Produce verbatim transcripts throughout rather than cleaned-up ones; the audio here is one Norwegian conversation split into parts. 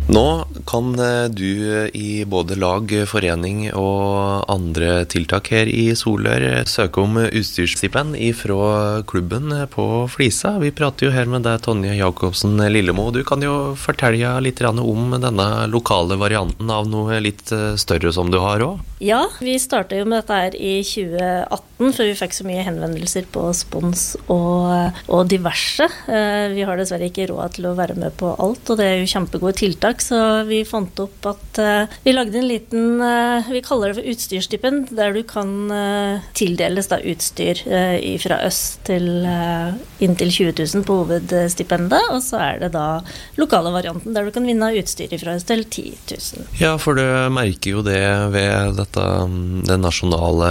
Nå kan du i både lag, forening og andre tiltak her i Solør søke om utstyrsstipend fra klubben på Flisa. Vi prater jo her med deg, Tonje Jakobsen Lillemo. Du kan jo fortelle litt om denne lokale varianten av noe litt større som du har også. Ja, vi startet jo med dette her i tjue atten, før vi fikk så mye henvendelser på spons og, og diverse. Vi har dessverre ikke råd til å være med på alt, og det er jo kjempegode tiltak, så vi fant opp at vi lagde en liten, vi kaller det for utstyrsstipend, der du kan tildeles da utstyr fra øst til inntil tjue tusen på hovedstipendet, og så er det da lokale varianten, der du kan vinne utstyr fra øst til ti tusen. Ja, for du merker jo det ved dette, den nasjonale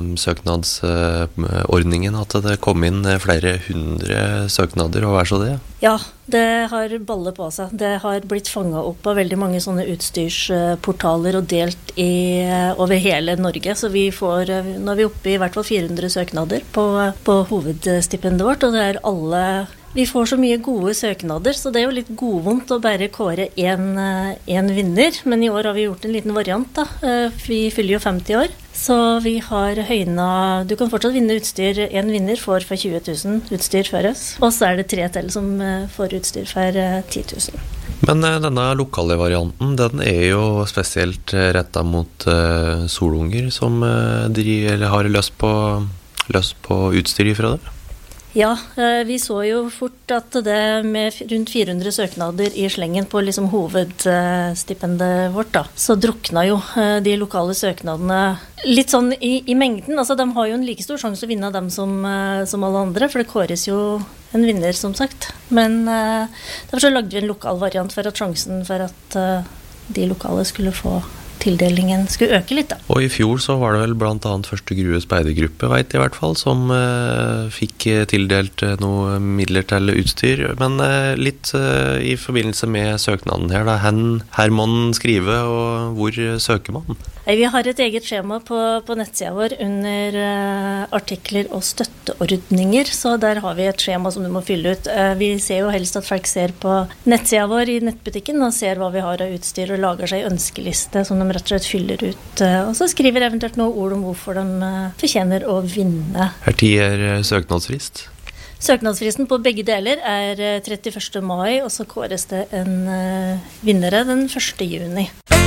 søknadsordningen, at det kom inn flere hundre søknader, og hva er så det? Ja, det har ballet på seg. Det har blitt fanget opp av veldig mange sånne utstyrsportaler og delt i, over hele Norge, så vi får, nå er vi oppe i i hvert fall fire hundre søknader på, på hovedstipendet vårt, og det er alle... Vi får så mye gode søknader, så det er jo litt godvondt å bare kåre en, en vinner. Men i år har vi gjort en liten variant da. Vi fyller jo femti år, så vi har høyna... Du kan fortsatt vinne utstyr. En vinner får for tjue tusen utstyr for oss. Og så er det tre til som får utstyr for ti tusen. Men denne lokale varianten, den er jo spesielt rettet mot uh, solunger som uh, de, eller har løst på, løst på utstyr fra det. Ja, vi så jo fort at det med rundt fire hundre søknader i slengen på liksom hovedstipendet vårt da, så drukna jo de lokale søknadene litt sånn i, i mengden. Altså, de har jo en like stor sjanse å vinne dem som, som alle andre, for det kåres jo en vinner, som sagt. Men derfor så lagde vi en lokal variant for at sjansen for at de lokale skulle få tildelingen skulle øke litt da. Og i fjor så var det vel blant annet Første Grue speidergruppe, vet jeg i hvert fall, som eh, fikk tildelt eh, noe midler til utstyr. Men eh, litt eh, i forbindelse med søknaden her, da, hen, her må man skrive, og hvor søker man? Vi har et eget skjema på, på nettsida vår under uh, artikler og støtteordninger, så der har vi et skjema som du må fylle ut. Uh, vi ser jo helst at folk ser på nettsida vår i nettbutikken og ser hva vi har av utstyr og lager seg ønskeliste som de rett og slett fyller ut. Uh, og så skriver eventuelt noen ord om hvorfor de uh, fortjener å vinne. Her tid er søknadsfrist? Søknadsfristen på begge deler er trettiførste mai, og så kåres det en uh, vinnere den første juni.